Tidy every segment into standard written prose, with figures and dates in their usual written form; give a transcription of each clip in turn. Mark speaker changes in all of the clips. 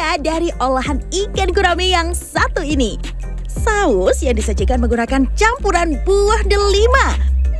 Speaker 1: ya dari olahan ikan gurame yang satu ini. Saus yang disajikan menggunakan campuran buah delima.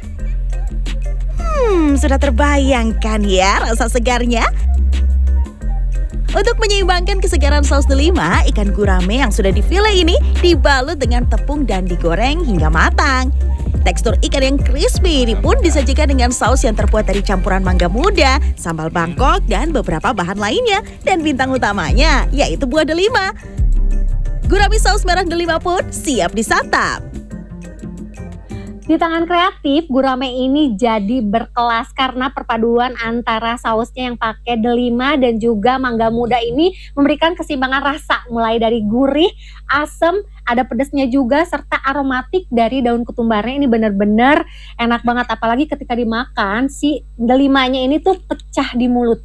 Speaker 1: Sudah terbayangkan ya rasa segarnya? Untuk menyeimbangkan kesegaran saus delima, ikan gurame yang sudah difile ini dibalut dengan tepung dan digoreng hingga matang. Tekstur ikan yang crispy ini pun disajikan dengan saus yang terbuat dari campuran mangga muda, sambal Bangkok, dan beberapa bahan lainnya. Dan bintang utamanya yaitu buah delima. Gurame saus merah delima pun siap disantap.
Speaker 2: Di tangan kreatif, gurame ini jadi berkelas karena perpaduan antara sausnya yang pakai delima dan juga mangga muda ini memberikan keseimbangan rasa. Mulai dari gurih, asam, ada pedasnya juga, serta aromatik dari daun ketumbarnya. Ini benar-benar enak banget. Apalagi ketika dimakan, si delimanya ini tuh pecah di mulut.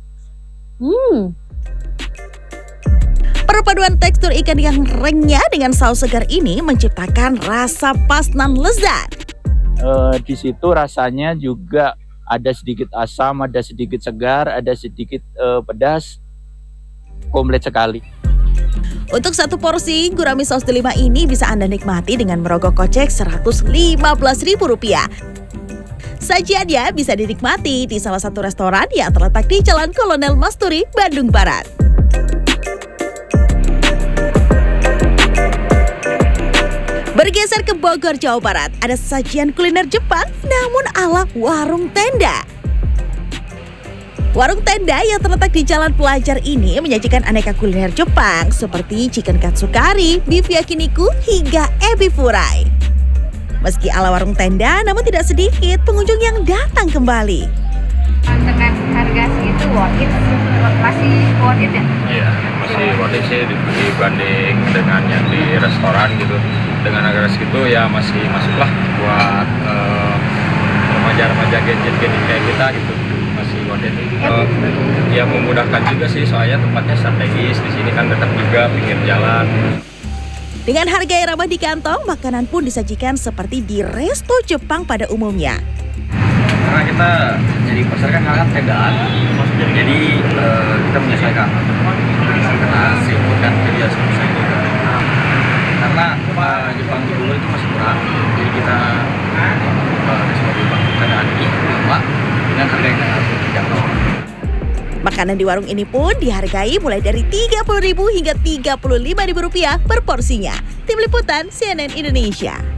Speaker 1: Perpaduan tekstur ikan yang renyah dengan saus segar ini menciptakan rasa pas nan lezat.
Speaker 3: Di situ rasanya juga ada sedikit asam, ada sedikit segar, ada sedikit pedas, komplit sekali.
Speaker 1: Untuk satu porsi gurame saus delima ini bisa Anda nikmati dengan merogoh kocek Rp115.000. Sajiannya bisa dinikmati di salah satu restoran yang terletak di Jalan Kolonel Masturi, Bandung Barat. Bergeser ke Bogor, Jawa Barat, ada sajian kuliner Jepang namun ala warung tenda. Warung tenda yang terletak di Jalan Pelajar ini menyajikan aneka kuliner Jepang seperti chicken katsukari, beef yakiniku, hingga ebi furai. Meski ala warung tenda, namun tidak sedikit pengunjung yang datang kembali.
Speaker 4: Dengan harga segitu worth it, masih worth it ya?
Speaker 5: Iya, masih worth it sih dibanding dengan yang di restoran gitu. Dengan harga segitu ya masih masuklah buat remaja-remaja gadget-gadget kayak kita gitu, masih worth it. Ya memudahkan juga sih, soalnya tempatnya strategis, di sini kan dekat juga pinggir jalan.
Speaker 1: Dengan harga yang ramah di kantong, makanan pun disajikan seperti di resto Jepang pada umumnya.
Speaker 6: Karena kita jadi pasar kan tendaan, jadi kita menyesuaikan karena seafood kan jadi harus menyesuaikan. Karena Jepang dulu itu masih kurang, jadi kita ekspor Jepang tendaan ini dengan harga yang terjangkau.
Speaker 1: Makanan di warung ini pun dihargai mulai dari Rp30.000 hingga Rp35.000 per porsinya. Tim Liputan CNN Indonesia.